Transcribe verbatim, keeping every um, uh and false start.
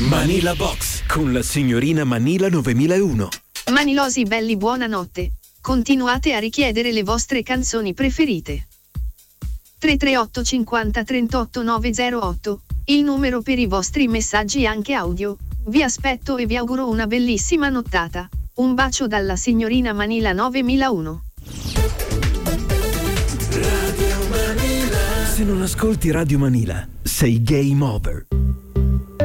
Manila Box con la signorina Manila novemilauno. Manilosi belli, buonanotte. Continuate a richiedere le vostre canzoni preferite. tre tre otto cinquanta trentotto novecentotto, il numero per i vostri messaggi anche audio. Vi aspetto e vi auguro una bellissima nottata. Un bacio dalla signorina Manila novemilauno. Radio Manila. Se non ascolti Radio Manila, sei game over.